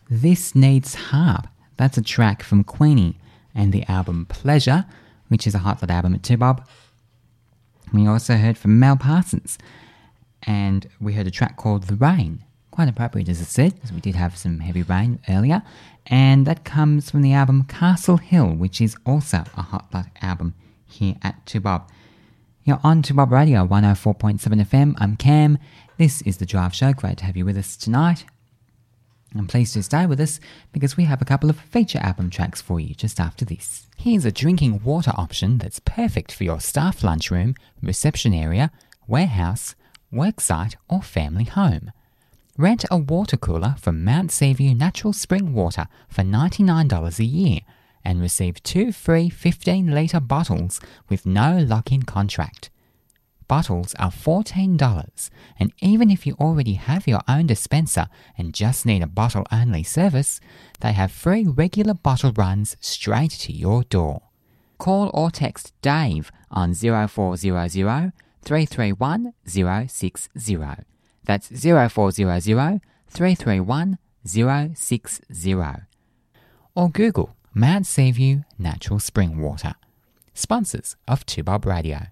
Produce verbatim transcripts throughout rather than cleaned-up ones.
This Needs Harp. That's a track from Queenie and the album Pleasure, which is a Hot Lot album at two bob. We also heard from Mel Parsons, and we heard a track called The Rain. Quite appropriate, as I said, because we did have some heavy rain earlier. And that comes from the album Castle Hill, which is also a Hot Lot album here at two bob. You're on two bob Radio one oh four point seven F M. I'm Cam. This is The Drive Show. Great to have you with us tonight. I'm pleased to stay with us because we have a couple of feature album tracks for you just after this. Here's a drinking water option that's perfect for your staff lunchroom, reception area, warehouse, worksite or family home. Rent a water cooler from Mount Seaview Natural Spring Water for ninety-nine dollars a year and receive two free fifteen litre bottles with no lock-in contract. Bottles are fourteen dollars, and even if you already have your own dispenser and just need a bottle-only service, they have free regular bottle runs straight to your door. Call or text Dave on zero four zero zero, three three one, zero six zero. That's zero four zero zero, three three one, zero six zero. Or Google Mount Seaview Natural Spring Water. Sponsors of two bob Radio.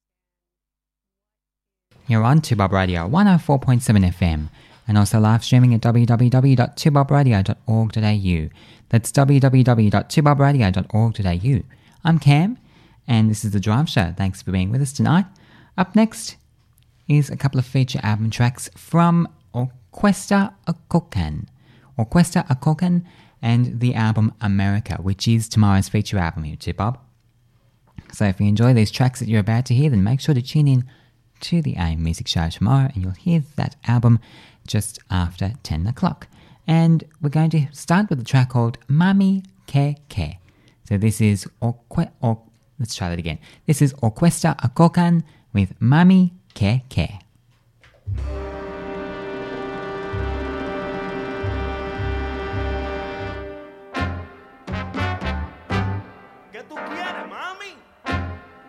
You're on two bob Radio one oh four point seven F M and also live streaming at w w w dot two bob radio dot org dot a u. That's w w w dot two bob radio dot org dot a u. I'm Cam, and this is The Drive Show. Thanks for being with us tonight. Up next is a couple of feature album tracks from Orquesta Akokan. Orquesta Akokan and the album America, which is tomorrow's feature album here at two bob. So if you enjoy these tracks that you're about to hear, then make sure to tune in to the A M Music Show tomorrow and you'll hear that album just after ten o'clock. And we're going to start with a track called Mami Ke Ke. So this is Orque- or let's try that again. This is Orquesta Akokan with Mami Ke Ke.